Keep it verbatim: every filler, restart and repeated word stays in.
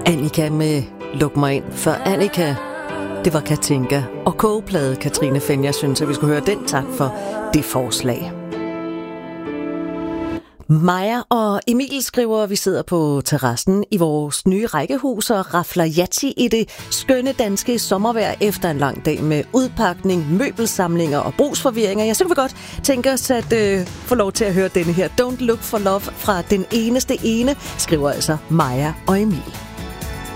Annika med Luk mig ind. For Annika, det var Katinka og kogeplade Katrine Fenn. Jeg synes, at vi skulle høre den. Tak for det forslag. Maja og Emil skriver, at vi sidder på terrassen i vores nye rækkehus og rafler yatzy i det skønne danske sommervejr efter en lang dag med udpakning, møbelsamlinger og brugsforvirringer. Jeg synes, vi godt tænke os at øh, få lov til at høre denne her Don't Look for Love fra Den Eneste Ene, skriver altså Maja og Emil.